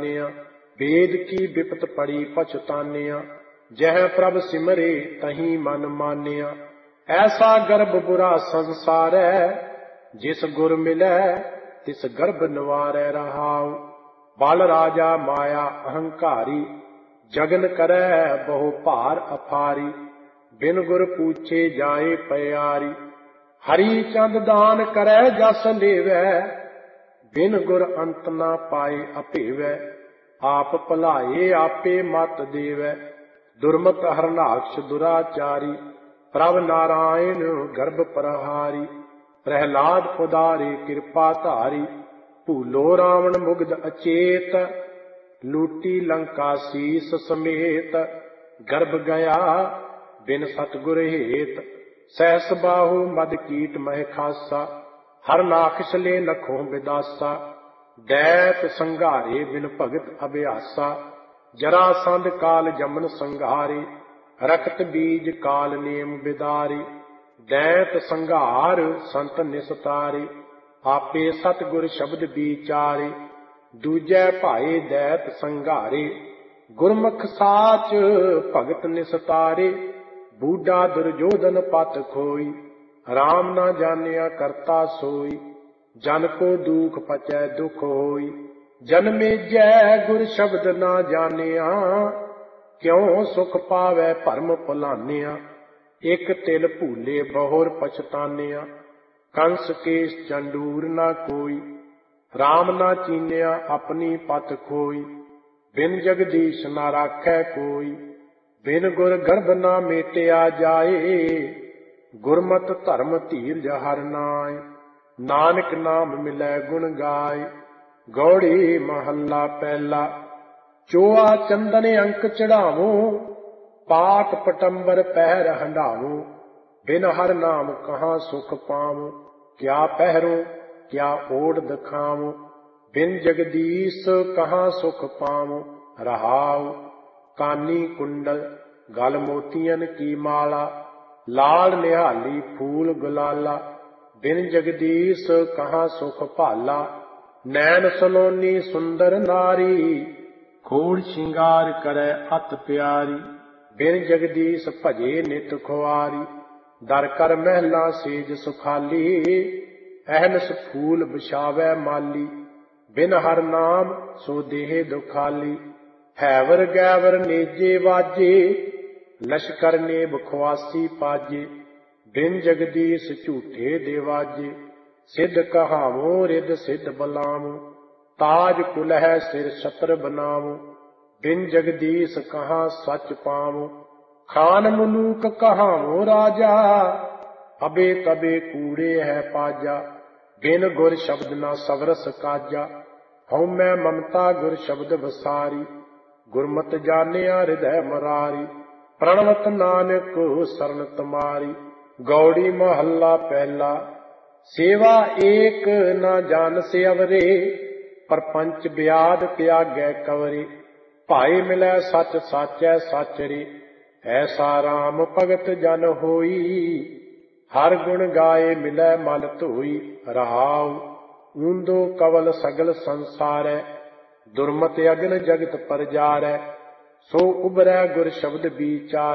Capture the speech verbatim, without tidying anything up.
जानिया। वेद की विपत पड़ी पछतानिया, जह प्रभ सिमरे तहीं मन मानिया। ऐसा गर्भ बुरा संसार है, जिस गुर मिलै तिस गर्भ निवारै रहाउ। बल राजा माया अहंकारी, जगन करै बहु भार अफारी। बिन गुर पूछे जाए प्यारी, हरि चंद दान करै जस लेवै। बिन गुर अंत न पाए अपेवै, आप भलाए आपे मत देवै। दुर्मत हरनाक्ष दुराचारी, प्रभ नारायण गर्भ प्रहारी। प्रहलाद उदारे कृपा धारी, भूलो रावण मुग्ध अचेत। लूटी लंका शीस समेत, गर्भ गया बिन सतगुर हेत। सहस बाहु मद कीट मह खासा, हरनाखस ले लखों बिदासा। दैत संघारे बिन भगत अभ्यासा, जरासंध काल जमन संघारे। रखत बीज काल नेम बिदारे, दैत संघार संत निस्तारे। आपे सतगुर शब्द विचारे, दूजै भाए दैत संघारे। गुरमुख साच भगत निस्तारे, बूढ़ा दुर्योधन पत खोई। राम न जानिया करता सोई, जन को दुख पचै दुख होई। जन्मे जै गुर शब्द न जानिया, क्यों सुख पावै भरम भुलानिया। एक तिल भूले बहुर पछतानिया, कंस केस चंडूर न कोई। राम न चीनिया अपनी पत खोई, बिन जगदीश न राखै कोई। बिन गुर गर्भ न मेटिया जाए, गुरमत धर्म धीरज हर नाय। नानक नाम मिलै गुण गाय, गौड़ी महला पहला। चोआ चंदन अंक चढ़ावो, पाठ पटंबर पहर हंडावो। बिन हर नाम कहाँ सुख पावो, क्या पहरो क्या ओढ़ दखावो। बिन जगदीश कहाँ सुख पावो रहाओ। कानी कुंडल गल मोतियन की माला, लाल निहाली फूल गुलाला। बिन जगदीश कहाँ सुख भाला, नैन सलोनी सुंदर नारी। खोड़ श्रृंगार करे अत प्यारी, बिन जगदीश भजे नित खुआरी। दर कर महला सेज सुखाली, अहनस फूल बिछावै माली। बिन हर नाम सो देह दुखाली, हैवर गैवर नेजे वाजे। लश्कर ने बखवासी पाजे, बिन जगदीश झूठे देवाजे। सिद्ध कहावो रिद सिद्ध बलावो, ताज कुलह सिर छत्र बनावो। बिन जगदीश कहाँ सच पावो, खान मुलूक कहावो राजा। अबे तबे कूड़े है पाजा, बिन गुर शब्द न सवरस काजा। हऊँ मैं ममता गुर शब्द बसारी, गुरमत जानिया हृदय मरारी। प्रणवत नानक शरण तुम्हारी, गौड़ी महला पहला। सेवा एक न जान से अवरे, परपंच ब्याद त्यागै कवरे। भाई मिलै सच साचै सच रे, ऐसा राम भगत जन होई। हर गुण गाए मिलै मल धोई रहाउ। ऊंदो कवल सगल संसारै, दुर्मत अगन जगत परजारै। सो उबरै गुर शब्द विचार,